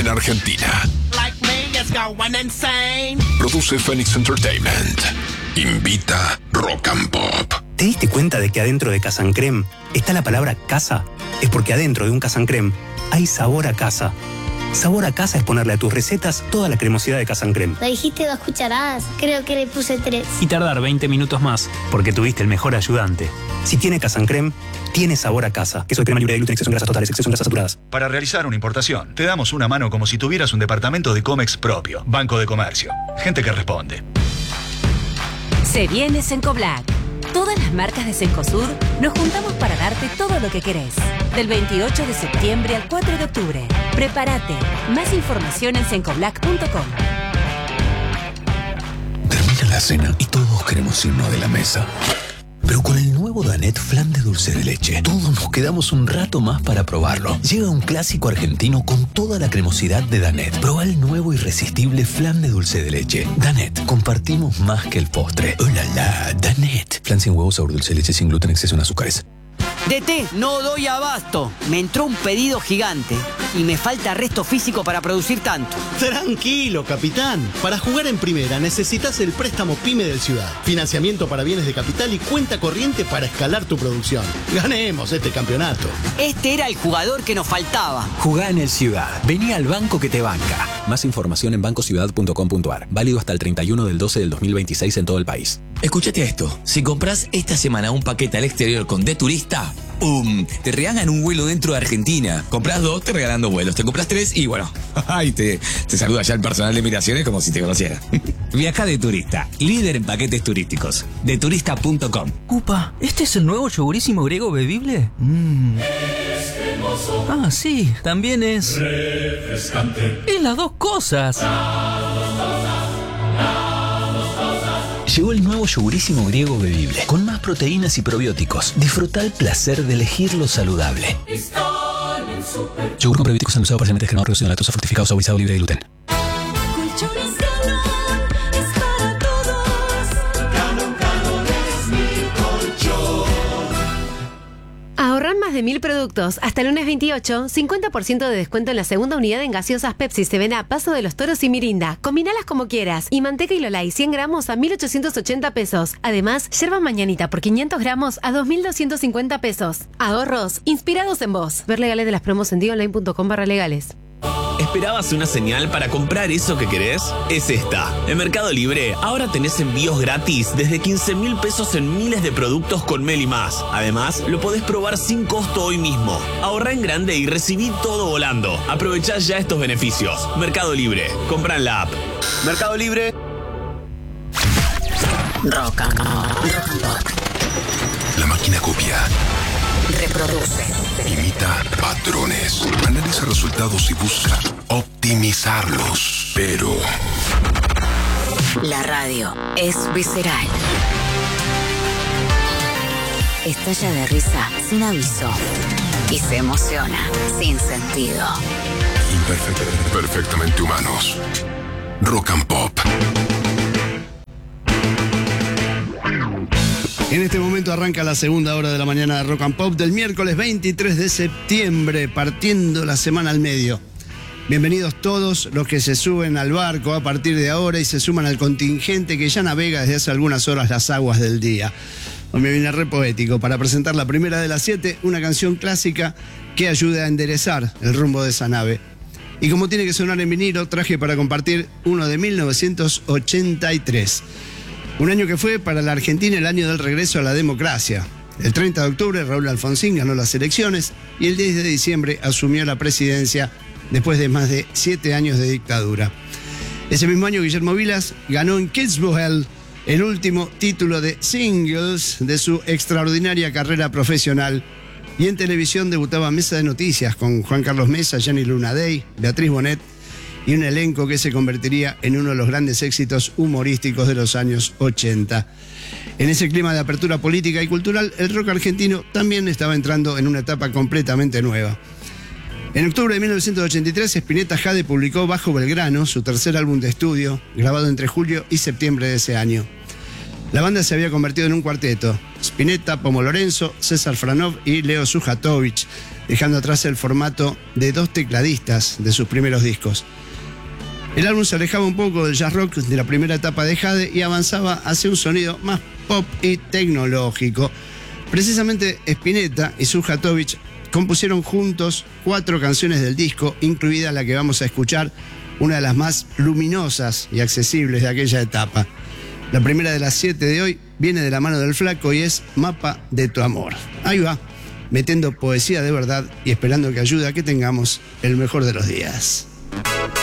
la Argentina. Produce Phoenix Entertainment. Invita Rock and Pop. ¿Te diste cuenta de que adentro de Casa Creme está la palabra casa? Es porque adentro de un Casa Creme hay sabor a casa. Sabor a casa es ponerle a tus recetas toda la cremosidad de Casa Creme. Le dijiste 2 cucharadas, creo que le puse 3. Y tardar 20 minutos más, porque tuviste el mejor ayudante. Si tiene Casa Creme, tiene sabor a casa. Queso de crema libre de gluten, exceso en grasas totales, exceso en grasas saturadas. Para realizar una importación, te damos una mano como si tuvieras un departamento de Comex propio. Banco de Comercio. Gente que responde. Se viene Cencoblac. Todas las marcas de Cencosud nos juntamos para darte todo lo que querés. Del 28 de septiembre al 4 de octubre. Prepárate. Más información en cencoblac.com. Termina la cena y todos queremos irnos de la mesa. Pero con el nuevo Danette Flan de dulce de leche, todos nos quedamos un rato más para probarlo. Llega un clásico argentino con toda la cremosidad de Danette. Probá el nuevo irresistible flan de dulce de leche. Danette, compartimos más que el postre. ¡Oh, la, la! Danette. Flan sin huevo, sabor dulce de leche, sin gluten, exceso en azúcares. DT, no doy abasto. Me entró un pedido gigante y me falta resto físico para producir tanto. Tranquilo, capitán. Para jugar en primera necesitas el préstamo PYME del Ciudad. Financiamiento para bienes de capital y cuenta corriente para escalar tu producción. Ganemos este campeonato. Este era el jugador que nos faltaba. Jugá en el Ciudad. Vení al banco que te banca. Más información en bancociudad.com.ar. Válido hasta el 31 del 12 del 2026 en todo el país. Escúchate esto. Si compras esta semana un paquete al exterior con De Turista, te regalan un vuelo dentro de Argentina. Compras 2, te regalan 2 vuelos. Te compras 3 y bueno, ay, te saluda ya el personal de migraciones como si te conociera. Viaja de turista, líder en paquetes turísticos. Deturista.com. Upa, ¿este es el nuevo yogurísimo griego bebible? Ah, sí, también es refrescante. Es las dos cosas. Llegó el nuevo yogurísimo griego bebible, con más proteínas y probióticos. Disfruta el placer de elegir lo saludable. Yogur con probióticos endulzado parcialmente descremado, reducido en lactosa, fortificado, suavizado, libre de gluten. Ahorrar más de 1000 productos. Hasta el lunes 28, 50% de descuento en la segunda unidad en gaseosas Pepsi, 7up, Paso de los Toros y Mirinda. Combinalas como quieras. Y manteca y Lolay, 100 gramos a 1.880 pesos. Además, yerba mañanita por 500 gramos a 2.250 pesos. Ahorros inspirados en vos. Ver legales de las promos en dionline.com/legales. ¿Esperabas una señal para comprar eso que querés? Es esta. En Mercado Libre ahora tenés envíos gratis desde 15.000 pesos en miles de productos con Meli Más. Además, lo podés probar sin costo hoy mismo. Ahorrá en grande y recibí todo volando. Aprovechá ya estos beneficios. Mercado Libre. Comprá en la app. Mercado Libre. Rock and Pop. La máquina copia. Reproduce. Imita patrones. Analiza resultados y busca optimizarlos. Pero La radio es visceral. Estalla de risa sin aviso. Y se emociona sin sentido. Perfectamente humanos. Rock and Pop. En este momento arranca la segunda hora de la mañana de Rock and Pop del miércoles 23 de septiembre, partiendo la semana al medio. Bienvenidos todos los que se suben al barco a partir de ahora y se suman al contingente que ya navega desde hace algunas horas las aguas del día. Hoy me viene re poético para presentar la primera de las 7, una canción clásica que ayude a enderezar el rumbo de esa nave. Y como tiene que sonar en vinilo, traje para compartir uno de 1983. Un año que fue para la Argentina el año del regreso a la democracia. El 30 de octubre Raúl Alfonsín ganó las elecciones y el 10 de diciembre asumió la presidencia después de más de 7 años de dictadura. Ese mismo año Guillermo Vilas ganó en Kitzbühel el último título de singles de su extraordinaria carrera profesional y en televisión debutaba Mesa de Noticias con Juan Carlos Mesa, Jenny Lunadey, Beatriz Bonet y un elenco que se convertiría en uno de los grandes éxitos humorísticos de los años 80. En ese clima de apertura política y cultural, el rock argentino también estaba entrando en una etapa completamente nueva. En octubre de 1983, Spinetta Jade publicó Bajo Belgrano, su tercer álbum de estudio, grabado entre julio y septiembre de ese año. La banda se había convertido en un cuarteto: Spinetta, Pomo Lorenzo, César Franov y Leo Sujatovich. dejando atrás el formato de 2 tecladistas de sus primeros discos. El álbum se alejaba un poco del jazz rock de la primera etapa de Jade y avanzaba hacia un sonido más pop y tecnológico. Precisamente Spinetta y Sujatovich compusieron juntos 4 canciones del disco, incluida la que vamos a escuchar, una de las más luminosas y accesibles de aquella etapa. La primera de las 7 de hoy viene de la mano del Flaco y es Mapa de tu amor. Ahí va, metiendo poesía de verdad y esperando que ayude a que tengamos el mejor de los días.